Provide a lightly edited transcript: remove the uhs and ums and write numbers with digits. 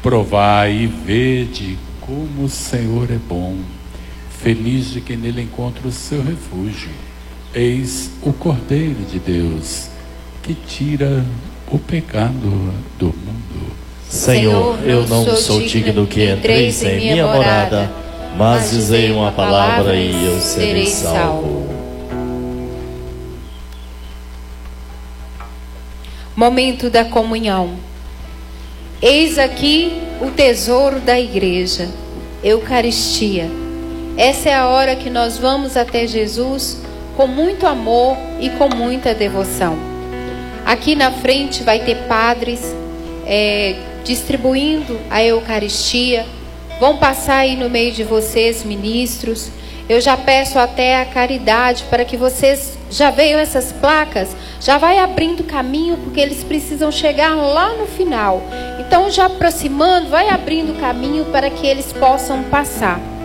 Provai e vede como o Senhor é bom. Feliz de quem nele encontra o seu refúgio. Eis o Cordeiro de Deus, que tira o pecado do mundo. Senhor, eu não sou digno que entreis em minha morada, mas dizei uma palavra e eu serei salvo. Momento da comunhão. Eis aqui o tesouro da igreja, Eucaristia. Essa é a hora que nós vamos até Jesus com muito amor e com muita devoção. Aqui na frente vai ter padres distribuindo a Eucaristia. Vão passar aí no meio de vocês ministros. Eu já peço até a caridade para que vocês já vejam essas placas, já vai abrindo caminho, porque eles precisam chegar lá no final. Então, já aproximando, vai abrindo caminho para que eles possam passar.